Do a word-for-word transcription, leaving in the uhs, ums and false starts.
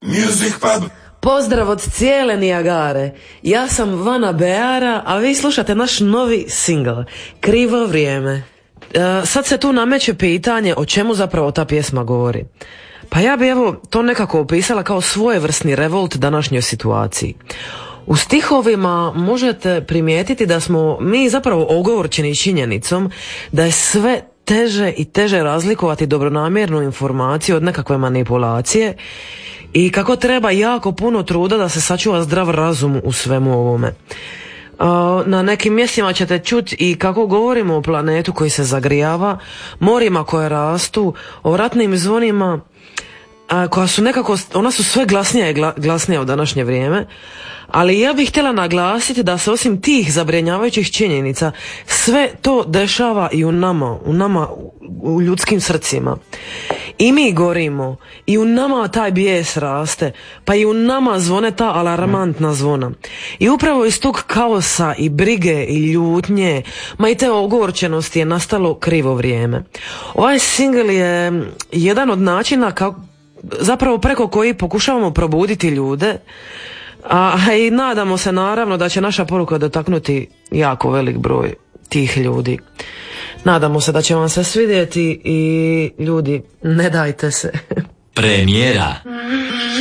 Music Pub. Pozdrav od cijele Nijagare. Ja sam Vana Beara, a vi slušate naš novi singl Krivo vrijeme. E, sad se tu nameće pitanje o čemu zapravo ta pjesma govori. Pa ja bi evo to nekako opisala kao svojevrsni revolt današnjoj situaciji. U stihovima možete primijetiti da smo mi zapravo ogorčeni činjenicom da je sve teže i teže razlikovati dobronamjernu informaciju od nekakve manipulacije i kako treba jako puno truda da se sačuva zdrav razum u svemu ovome. Na nekim mjestima ćete čuti i kako govorimo o planetu koji se zagrijava, morima koje rastu, o ratnim zvonima koja su nekako, ona su sve glasnija i glasnija u današnje vrijeme. Ali ja bih htjela naglasiti da se osim tih zabrinjavajućih činjenica sve to dešava i u nama, u nama, u ljudskim srcima. I mi gorimo, i u nama taj bijes raste, pa i u nama zvone ta alarmantna zvona. I upravo iz tog kaosa i brige i ljutnje, ma i te ogorčenosti je nastalo krivo vrijeme. Ovaj singl je jedan od načina kako, zapravo preko koji pokušavamo probuditi ljude, a i nadamo se naravno da će naša poruka dotaknuti jako velik broj tih ljudi. Nadamo se da će vam se svidjeti i ljudi, ne dajte se. Premijera.